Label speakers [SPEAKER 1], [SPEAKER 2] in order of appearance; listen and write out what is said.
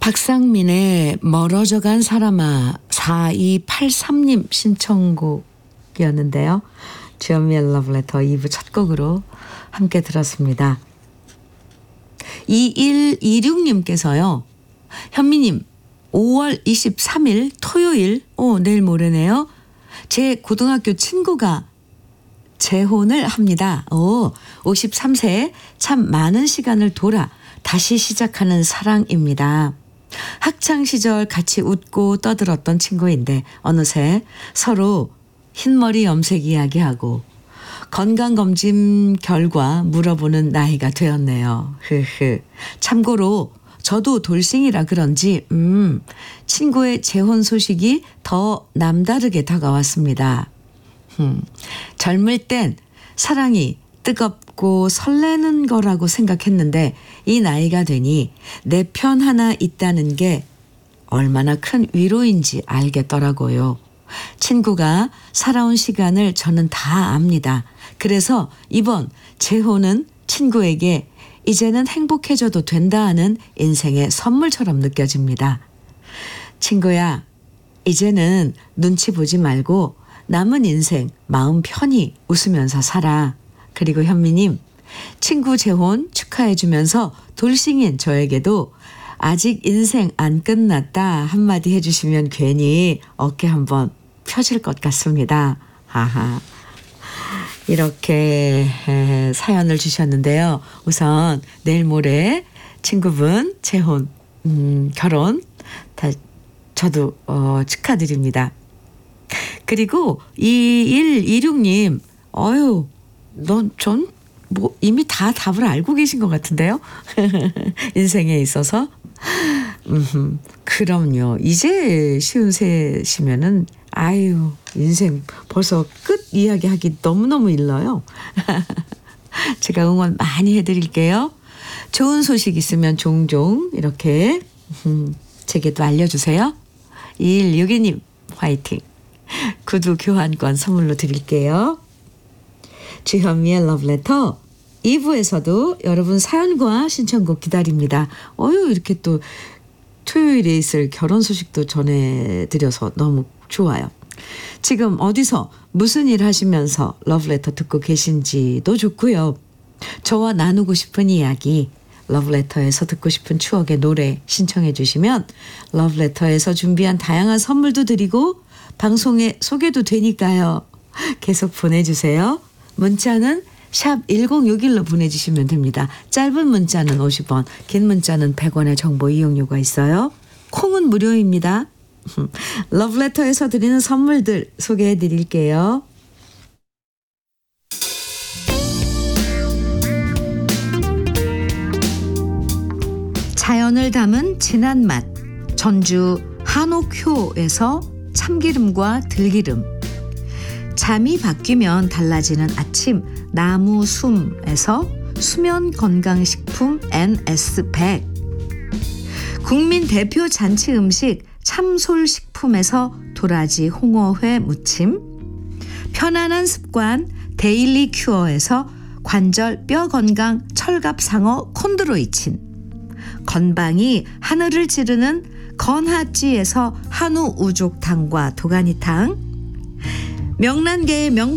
[SPEAKER 1] 박상민의 멀어져간 사람아 4283님 신청곡이었는데요. 주현미의 러브레터 2부 첫 곡으로 함께 들었습니다. 2126님께서요. 현미님 5월 23일 토요일 내일 모레네요. 제 고등학교 친구가 재혼을 합니다. 53세에 참 많은 시간을 돌아 다시 시작하는 사랑입니다. 학창시절 같이 웃고 떠들었던 친구인데 어느새 서로 흰머리 염색 이야기하고 건강검진 결과 물어보는 나이가 되었네요. 참고로 저도 돌싱이라 그런지 친구의 재혼 소식이 더 남다르게 다가왔습니다. 젊을 땐 사랑이 뜨겁고 설레는 거라고 생각했는데 이 나이가 되니 내 편 하나 있다는 게 얼마나 큰 위로인지 알겠더라고요. 친구가 살아온 시간을 저는 다 압니다. 그래서 이번 재혼은 친구에게 이제는 행복해져도 된다 하는 인생의 선물처럼 느껴집니다. 친구야, 이제는 눈치 보지 말고 남은 인생 마음 편히 웃으면서 살아. 그리고 현미님, 친구 재혼 축하해주면서 돌싱인 저에게도 아직 인생 안 끝났다 한마디 해주시면 괜히 어깨 한번 펴질 것 같습니다. 하하. 이렇게 사연을 주셨는데요. 우선 내일 모레 친구분 재혼, 결혼 다 저도 축하드립니다. 그리고 2126님, 전 이미 다 답을 알고 계신 것 같은데요. 인생에 있어서. 그럼요. 이제 53시면은 인생 벌써 끝 이야기하기 너무너무 일러요. 제가 응원 많이 해드릴게요. 좋은 소식 있으면 종종 이렇게 제게도 알려주세요. 2162님 화이팅. 구두 교환권 선물로 드릴게요. 주현미의 러브레터 2부에서도 여러분 사연과 신청곡 기다립니다. 이렇게 또 토요일에 있을 결혼 소식도 전해드려서 너무 좋아요. 지금 어디서 무슨 일 하시면서 러브레터 듣고 계신지도 좋고요. 저와 나누고 싶은 이야기, 러브레터에서 듣고 싶은 추억의 노래 신청해 주시면 러브레터에서 준비한 다양한 선물도 드리고 방송에 소개도 되니까요. 계속 보내주세요. 문자는 샵 1061로 보내주시면 됩니다. 짧은 문자는 50원, 긴 문자는 100원의 정보 이용료가 있어요. 콩은 무료입니다. 러브레터에서 드리는 선물들 소개해 드릴게요. 자연을 담은 진한 맛, 전주 한옥효에서 참기름과 들기름, 잠이 바뀌면 달라지는 아침 나무 숨에서 수면 건강식품 NS100, 국민 대표 잔치 음식 참솔식품에서 도라지 홍어회 무침, 편안한 습관 데일리 큐어에서 관절 뼈 건강 철갑상어 콘드로이친, 건방이 하늘을 찌르는 건하찌에서 한우 우족탕과 도가니탕, 명란계의